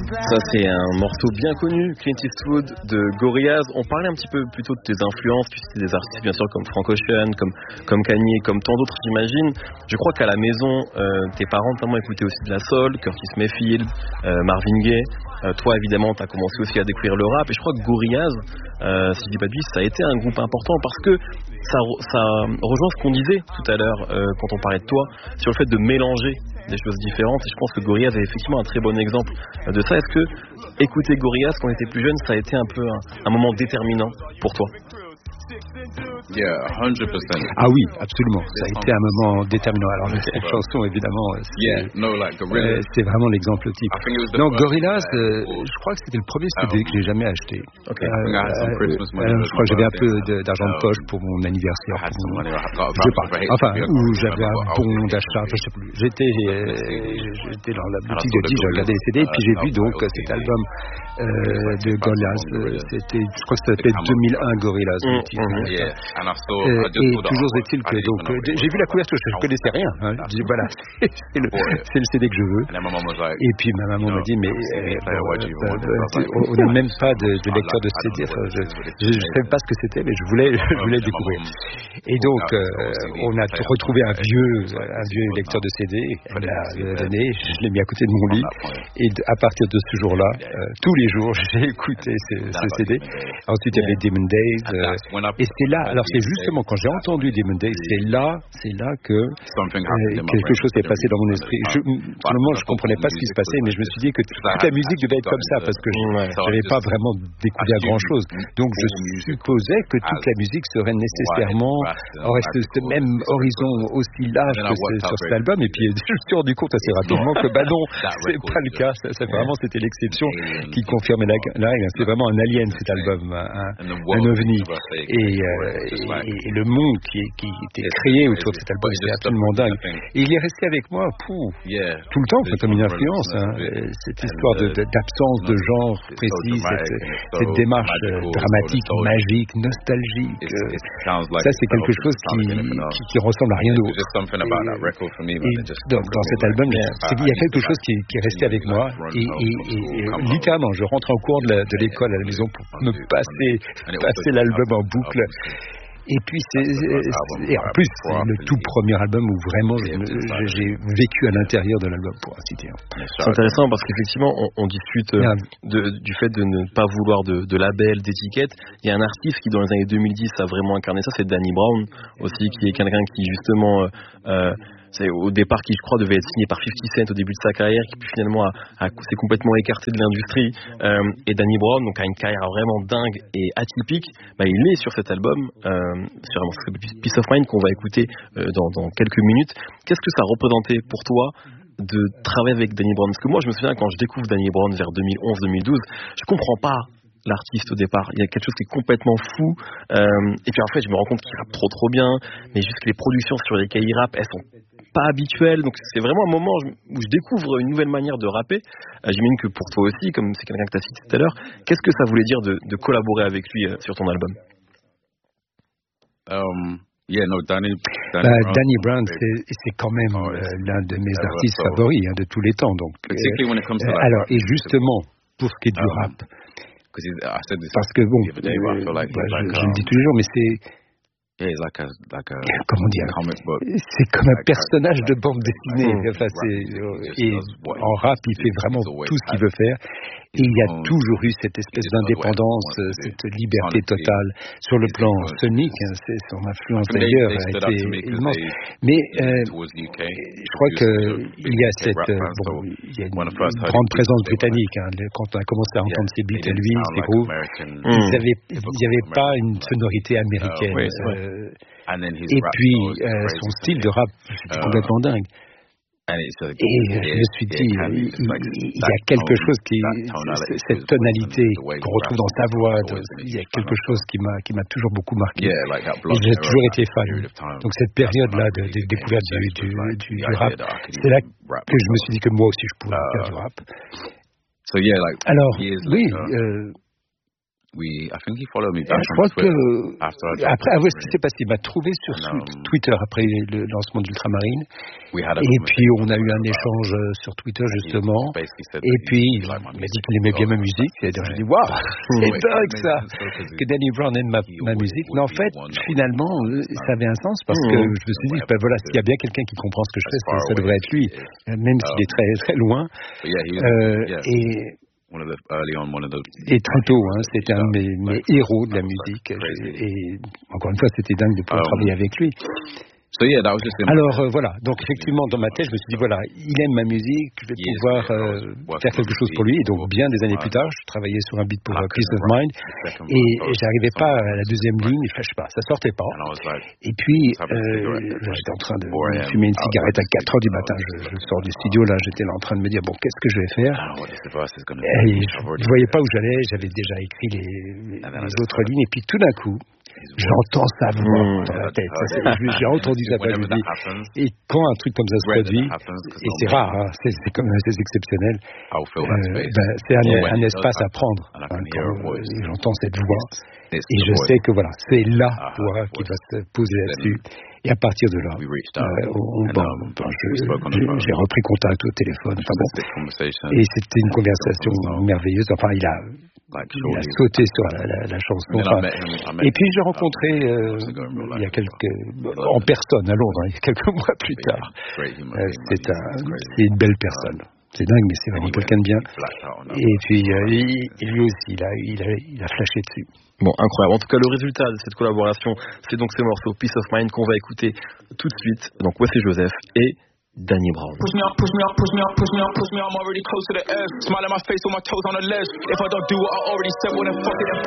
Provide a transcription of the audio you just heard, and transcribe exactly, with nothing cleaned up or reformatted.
Ça, c'est un morceau bien connu, Clint Eastwood de Gorillaz. On parlait un petit peu plutôt de tes influences, tu citais des artistes bien sûr comme Frank Ocean, comme, comme Kanye, comme tant d'autres j'imagine. Je crois qu'à la maison, euh, tes parents notamment écoutaient aussi de la soul, Curtis Mayfield, euh, Marvin Gaye. Euh, toi évidemment, tu as commencé aussi à découvrir le rap. Et je crois que Gorillaz, euh, si je dis pas de bêtises, ça a été un groupe important parce que ça, ça rejoint ce qu'on disait tout à l'heure euh, quand on parlait de toi, sur le fait de mélanger des choses différentes, et je pense que Gorillaz est effectivement un très bon exemple de ça. Est-ce que écouter Gorillaz quand on était plus jeune, ça a été un peu un, un moment déterminant pour toi? Yeah, one hundred percent. Ah oui, absolument. Ça a été un moment déterminant. Alors, cette chanson, évidemment, c'est, yeah, no, like euh, c'est vraiment l'exemple type. Non, Gorillaz, euh, je crois que c'était le premier C D que j'ai jamais acheté. Okay. Euh, euh, je crois que j'avais un peu de, d'argent de poche pour mon anniversaire. Pour mon, je sais pas. Enfin, ou j'avais un bon d'achat, je sais plus. J'étais, euh, j'étais dans la boutique de disques, j'ai regardé les C D, et puis j'ai vu donc cet album euh, de Gorillaz. C'était, je crois que ça s'appelait deux mille un Gorillaz. Mm, mm, yeah. Euh, et toujours est-il que donc euh, j'ai vu la couverture, je ne connaissais rien. Hein. Je dis voilà, c'est le, c'est le C D que je veux. Et puis ma maman m'a dit mais euh, bon, euh, on n'a même pas de, de lecteur de C D. Enfin, je ne savais pas ce que c'était, mais je voulais, je voulais le découvrir. Et donc euh, on a retrouvé un vieux, un vieux lecteur de C D. Elle me l'a donné, je l'ai mis à côté de mon lit. Et à partir de ce jour-là, euh, tous les jours, j'ai écouté ce, ce C D. Ensuite il y avait Demon Days. Euh, et c'est là, alors c'est justement quand j'ai entendu Demon Days, c'est là, c'est là que euh, quelque chose s'est passé dans mon esprit. Je, pour le moment, je comprenais pas ce qui se passait, mais je me suis dit que toute la musique devait être comme ça parce que je n'avais pas vraiment découvert grand-chose. Donc je supposais que toute la musique serait nécessairement aurait ce, ce même horizon aussi large que ce, sur cet album. Et puis je me suis rendu compte assez rapidement que bah non, c'est pas le cas. Ça, ça vraiment c'était l'exception qui confirmait la, la règle. C'est vraiment un alien cet album, un, un ovni. Et, euh, et, et le monde qui, qui était créé autour de cet album, c'est absolument dingue. Et il est resté avec moi pou, tout le temps, comme une influence. Hein. Cette histoire de, de, d'absence de genre précis, cette, cette démarche dramatique, magique, nostalgique. Ça, c'est quelque chose qui, qui, qui ressemble à rien d'autre. Et, et dans, dans cet album, c'est qu'il y a quelque chose qui, qui est resté avec moi. Et, et, et, et littéralement, je rentre en cours de, la, de l'école à la maison pour me passer, passer l'album en boucle. Et puis c'est, c'est et en plus c'est le tout premier album où vraiment je, j'ai vécu à l'intérieur de l'album, pour ainsi dire. C'est intéressant parce qu'effectivement on, on discute de, du fait de ne pas vouloir de, de label, d'étiquette. Il y a un artiste qui dans les années deux mille dix a vraiment incarné ça, c'est Danny Brown aussi, qui est quelqu'un qui justement euh, c'est au départ qui je crois devait être signé par fifty Cent au début de sa carrière, qui puis finalement a, a, s'est complètement écarté de l'industrie. Euh, et Danny Brown donc a une carrière vraiment dingue et atypique. Bah, il est sur cet album, euh, sur un morceau Peace of Mind qu'on va écouter euh, dans, dans quelques minutes. Qu'est-ce que ça représentait pour toi de travailler avec Danny Brown? Parce que moi je me souviens quand je découvre Danny Brown vers deux mille onze deux mille douze, je comprends pas l'artiste au départ, il y a quelque chose qui est complètement fou, euh, et puis en fait je me rends compte qu'il rappe trop trop bien, mais juste que les productions sur lesquelles il rappe, elles sont pas habituelles, donc c'est vraiment un moment où je découvre une nouvelle manière de rapper. euh, j'imagine que pour toi aussi, comme c'est quelqu'un que tu as cité tout à l'heure, qu'est-ce que ça voulait dire de, de collaborer avec lui euh, sur ton album? um... Yeah, no, Danny, Danny, bah, Brown, Danny Brown, c'est, c'est quand même euh, l'un de mes artistes favoris hein, de tous les temps. Donc, euh, euh, alors, et justement, pour ce qui est du um, rap, parce que bon, euh, bah, je, je le dis tous les jours, mais c'est Yeah, he's like a, like a comment dire, comic book. C'est comme un personnage de bande dessinée. Enfin, c'est, et en rap, il fait vraiment tout ce qu'il veut faire. Et il y a toujours eu cette espèce d'indépendance, cette liberté totale. Sur le plan sonique, hein, c'est, son influence d'ailleurs a été immense. Mais euh, je crois qu'il y a cette, euh, bon, il y a une, une grande présence britannique. Hein, quand on a commencé à entendre ses beats à lui, ses grooves, il n'y avait pas une sonorité américaine. Euh, et puis euh, son style de rap, c'était complètement dingue. Et je me suis dit, il, il y a quelque chose qui, cette tonalité qu'on retrouve dans sa voix, il y a quelque chose qui m'a, qui m'a toujours beaucoup marqué. Et j'ai toujours été fan. Donc cette période-là de, de découverte du, du, du, du rap, c'est là que je me suis dit que moi aussi je pouvais faire du rap. Alors, oui. Euh, We, I think he followed me back je crois que après avoir ce qui s'est passé, il m'a trouvé sur um, Twitter après le lancement d'Ultramarine. Et puis on a eu un échange sur Twitter justement. Et puis il m'a dit qu'il aimait bien ma musique. Et donc j'ai dit waouh, c'est dingue ça, que Danny Brown aime ma, ma musique. Mais en fait, finalement, ça avait un sens parce que je me suis dit, ben voilà, s'il y a bien quelqu'un qui comprend ce que je fais, ça, ça devrait être lui, même s'il est très très loin. Euh, et Et très tôt, hein, c'était un de mes, mes héros de la musique. Et encore une fois, c'était dingue de pouvoir um, travailler avec lui. So yeah, that was just Alors euh, voilà, donc effectivement dans ma tête je me suis dit voilà, il aime ma musique, je vais pouvoir euh, faire quelque chose pour lui. Et donc bien des années plus tard, je travaillais sur un beat pour uh, Peace of Mind et, et j'arrivais pas à la deuxième ligne, je sais pas, ça sortait pas. Et puis euh, là, j'étais en train de fumer une cigarette à quatre heures du matin, je, je sors du studio là, j'étais là en train de me dire bon qu'est-ce que je vais faire. Et je ne voyais pas où j'allais, j'avais déjà écrit les, les, les autres lignes et puis tout d'un coup j'entends sa voix mmh. dans la tête. J'ai entendu sa voix. Et quand un truc comme ça se produit, et c'est rare, hein, c'est, c'est, comme, c'est exceptionnel, euh, ben, c'est un, un espace à prendre. Hein, quand euh, j'entends cette voix, et je sais que voilà, c'est la voix qui va se poser là-dessus. Et à partir de là, euh, on, bon, bon, je, j'ai, j'ai repris contact au téléphone. Enfin bon, et c'était une conversation merveilleuse. Enfin, il a, il a sauté sur la, la, la chanson. Enfin, et puis j'ai rencontré euh, il y a quelques, en personne à Londres, hein, il y a quelques mois plus tard. Euh, c'est, un, c'est une belle personne. C'est dingue, mais c'est vraiment quelqu'un de bien. Et puis, euh, il, lui aussi, il a, il, a, il a flashé dessus. Bon, incroyable. En tout cas, le résultat de cette collaboration, c'est donc ces morceaux Peace of Mind qu'on va écouter tout de suite. Donc, Wesley Joseph et Danny Brown. Push me up, push me up, push me up, push me up, push me up. I'm already close to the earth. Smile at my face with my toes on the ledge. If I don't do what I already said, well then fuck it.